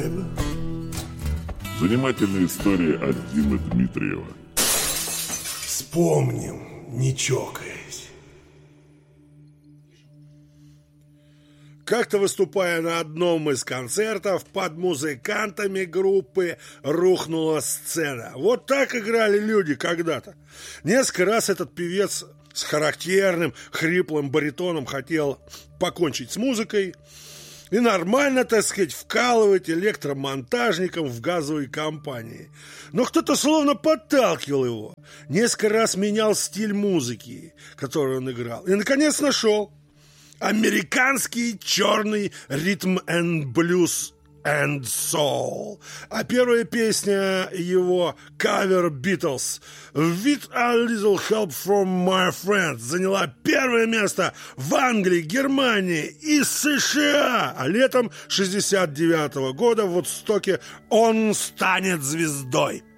Занимательная история от Димы Дмитриева. Вспомним, не чокаясь. Как-то выступая на одном из концертов, под музыкантами группы рухнула сцена. Вот так играли люди когда-то. Несколько раз этот певец с характерным хриплым баритоном хотел покончить с музыкой и нормально, так сказать, вкалывать электромонтажником в газовой компании. Но кто-то словно подталкивал его. Несколько раз менял стиль музыки, которую он играл. И, наконец, нашел. Американский черный ритм and блюз and soul. А первая песня его кавер Beatles With a Little Help from My Friends заняла первое место в Англии, Германии и США. А летом 69-го года в Вудстоке он станет звездой.